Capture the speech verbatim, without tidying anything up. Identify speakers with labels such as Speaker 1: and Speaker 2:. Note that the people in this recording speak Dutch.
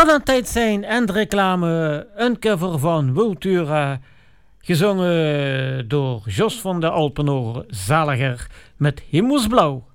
Speaker 1: Dan een tijd zijn en reclame, een cover van Vultura, gezongen door Jos van de Alpenoor Zaliger met Hemelsblauw.